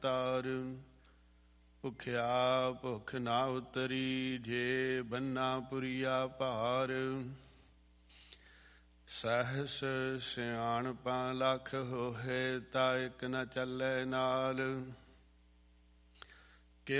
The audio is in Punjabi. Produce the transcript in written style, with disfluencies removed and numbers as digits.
ਤਾਰ। ਭੁਖਿਆ ਭੁੱਖ ਨਾ ਉਤਰੀ, ਜੇ ਬੰਨਾ ਪੁਰੀਆ ਭਾਰ। ਸਹਿਸ ਸਿਆਣਪਾਂ ਲੱਖ ਹੋਏ, ਤਾ ਇੱਕ ਨ ਚੱਲੇ ਨਾਲ।